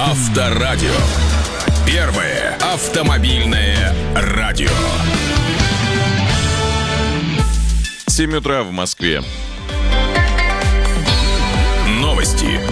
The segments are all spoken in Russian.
Авторадио. Первое автомобильное радио. 7 утра в Москве. Новости.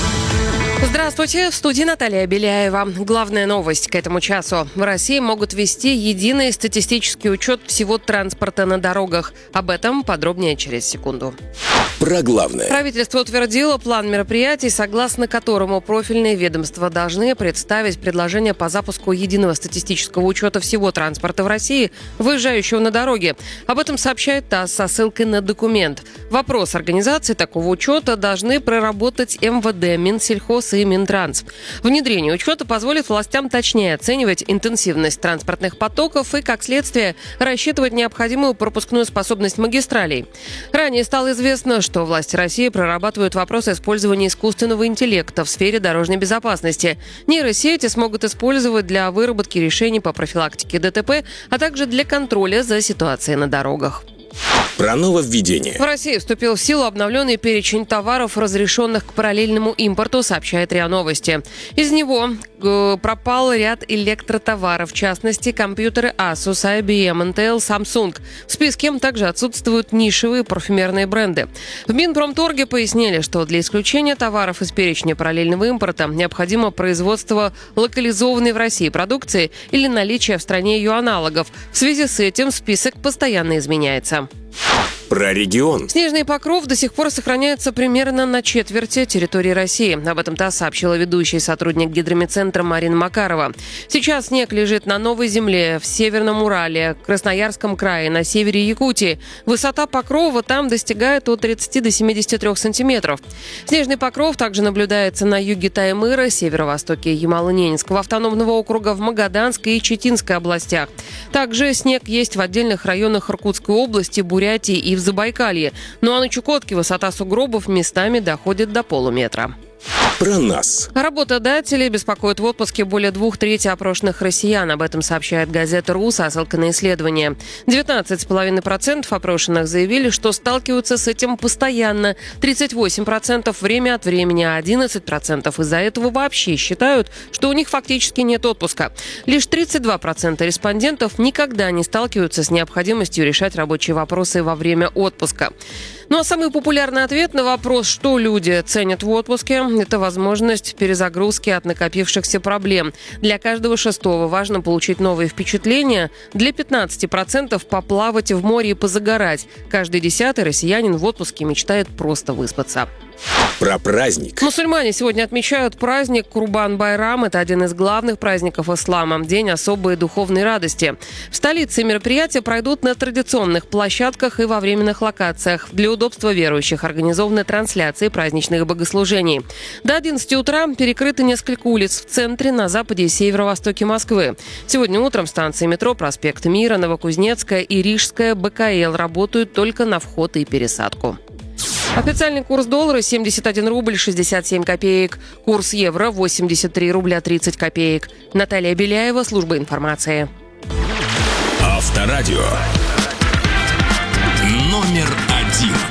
Здравствуйте, в студии Наталья Беляева. Главная новость к этому часу. В России могут ввести единый статистический учет всего транспорта на дорогах. Об этом подробнее через секунду. Про главное. Правительство утвердило план мероприятий, согласно которому профильные ведомства должны представить предложение по запуску единого статистического учета всего транспорта в России, выезжающего на дороге. Об этом сообщает ТАСС со ссылкой на документ. Вопрос организации такого учета должны проработать МВД, Минсельхоз и Минтранс. Внедрение учета позволит властям точнее оценивать интенсивность транспортных потоков и, как следствие, рассчитывать необходимую пропускную способность магистралей. Ранее стало известно, что власти России прорабатывают вопрос использования искусственного интеллекта в сфере дорожной безопасности. Нейросети смогут использовать для выработки решений по профилактике ДТП, а также для контроля за ситуацией на дорогах. Про нововведение. В России вступил в силу обновленный перечень товаров, разрешенных к параллельному импорту, сообщает РИА Новости. Из него пропал ряд электротоваров, в частности, компьютеры Asus, IBM, Intel, Samsung. В списке также отсутствуют нишевые парфюмерные бренды. В Минпромторге пояснили, что для исключения товаров из перечня параллельного импорта необходимо производство локализованной в России продукции или наличие в стране ее аналогов. В связи с этим список постоянно изменяется. Про регион. Снежный покров до сих пор сохраняется примерно на четверти территории России. Об этом ТАСС сообщила ведущий сотрудник Гидромедцентра Марина Макарова. Сейчас снег лежит на Новой Земле, в Северном Урале, Красноярском крае, на севере Якутии. Высота покрова там достигает от 30 до 73 сантиметров. Снежный покров также наблюдается на юге Таймыра, северо-востоке Ямало-Ненецкого автономного округа, в Магаданской и Читинской областях. Также снег есть в отдельных районах Иркутской области, Бурятии и в Забайкалье. Ну а на Чукотке высота сугробов местами доходит до полуметра. Про нас. Работодатели беспокоят в отпуске более 2/3 опрошенных россиян. Об этом сообщает газета РУ со ссылкой на исследование. 19,5% опрошенных заявили, что сталкиваются с этим постоянно. 38% время от времени, а 11% из-за этого вообще считают, что у них фактически нет отпуска. Лишь 32% респондентов никогда не сталкиваются с необходимостью решать рабочие вопросы во время отпуска. Ну а самый популярный ответ на вопрос, что люди ценят в отпуске, это возможность перезагрузки от накопившихся проблем. Для каждого шестого важно получить новые впечатления. Для 15% поплавать в море и позагорать. Каждый 10-й россиянин в отпуске мечтает просто выспаться. Про праздник. Мусульмане сегодня отмечают праздник Курбан-Байрам. Это один из главных праздников ислама. День особой духовной радости. В столице мероприятия пройдут на традиционных площадках и во временных локациях. Для удобства верующих организованы трансляции праздничных богослужений. До 11 утра перекрыты несколько улиц в центре, на западе и северо-востоке Москвы. Сегодня утром станции метро «Проспект Мира», Новокузнецкая и Рижская, БКЛ работают только на вход и пересадку. Официальный курс доллара 71 рубль 67 копеек. Курс евро 83 рубля 30 копеек. Наталья Беляева, служба информации. Авторадио. Номер 1.